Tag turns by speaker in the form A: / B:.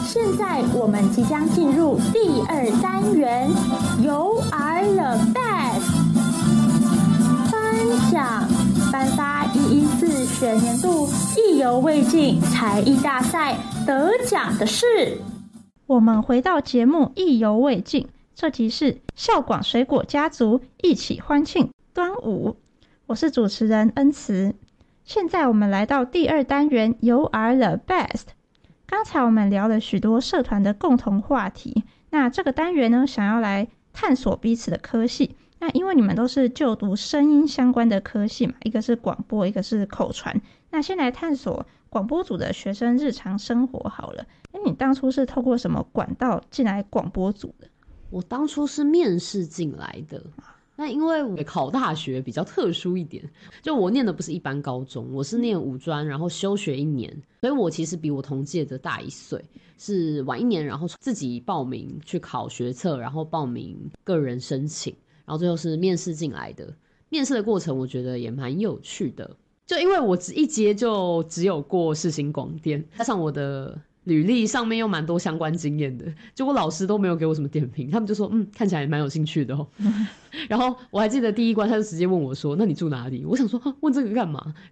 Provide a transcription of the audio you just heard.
A: 现在我们即将进入第2单元 You are the best 颁奖，颁发114学年度意犹未尽才艺大赛得奖的是。
B: 我们回到节目意犹未尽，这集是孝广水果家族一起欢庆端午，我是主持人恩慈。现在我们来到第2单元 You are the best。 刚才我们聊了许多社团的共同话题，那这个单元呢，想要来探索彼此的科系。那因为你们都是就读声音相关的科系嘛，一个是广播，一个是口传，那先来探索广播组的学生日常生活好了。你当初是透过什么管道进来广播组的？
C: 我当初是面试进来的。那因为我考大学比较特殊一点，就我念的不是一般高中，我是念五专，然后休学1年，所以我其实比我同届的大1岁，是晚1年，然后自己报名去考学测，然后报名个人申请，然后最后是面试进来的。面试的过程我觉得也蛮有趣的，就因为我一接就只有过世新广电，加上我的履历上面又蛮多相关经验的，就我老师都没有给我什么点评，他们就说看起来蛮有兴趣的哦。然后我还记得第一关他就直接问我说那你住哪里，我想说问这个干嘛，